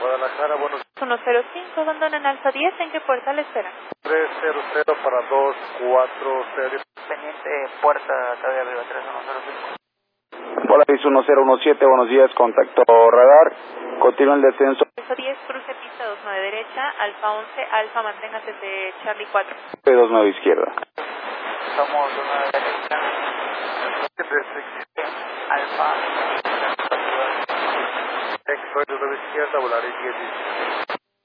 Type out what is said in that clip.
Guadalajara, buenos 105, abandonan Alfa 10, ¿en qué puerta le esperan? 300 para 240. Pendiente, puerta acá de arriba, 3105. Hola, 1017, buenos días, contacto radar, continúa el descenso. Alfa 10, cruce pista 29 derecha, Alfa 11, Alfa manténgase de Charlie 4. 29 izquierda. Somos 29 derecha. Alfa. Extra 9 izquierda, volaré 10.